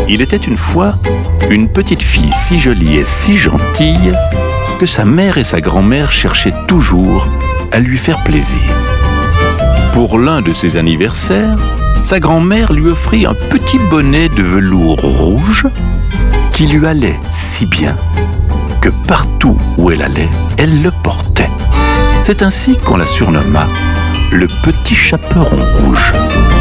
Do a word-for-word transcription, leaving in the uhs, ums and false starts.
Il était une fois une petite fille si jolie et si gentille que sa mère et sa grand-mère cherchaient toujours à lui faire plaisir. Pour l'un de ses anniversaires, sa grand-mère lui offrit un petit bonnet de velours rouge qui lui allait si bien que partout où elle allait, elle le portait. C'est ainsi qu'on la surnomma le petit chaperon rouge.